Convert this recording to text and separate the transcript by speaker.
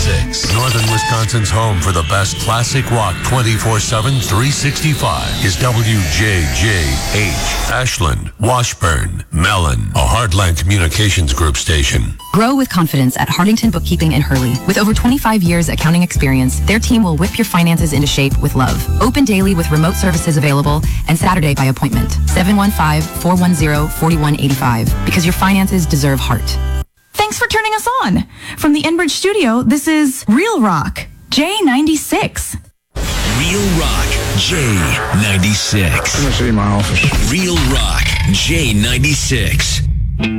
Speaker 1: J96. Northern Wisconsin's home for the best classic rock 24/7, 365 is WJJH. Ashland, Washburn, Mellon, a Heartland Communications Group station.
Speaker 2: Grow with confidence at Hardington Bookkeeping in Hurley. With over 25 years accounting experience, their team will whip your finances into shape with love. Open daily with remote services available and Saturday by appointment. 715-410-4185. Because your finances deserve heart.
Speaker 3: Thanks for turning us on. From the Enbridge studio, this is Real Rock, J96.
Speaker 4: Real Rock, J96.
Speaker 5: I'm going to see my office.
Speaker 4: Real Rock, J96.